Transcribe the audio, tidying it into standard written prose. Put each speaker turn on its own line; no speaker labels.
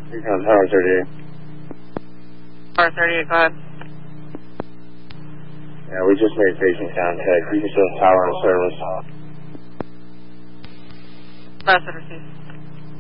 Recon Tower 38.
Tower 38, go ahead.
Yeah, we just made facing contact. You can still tower on service.
Message received.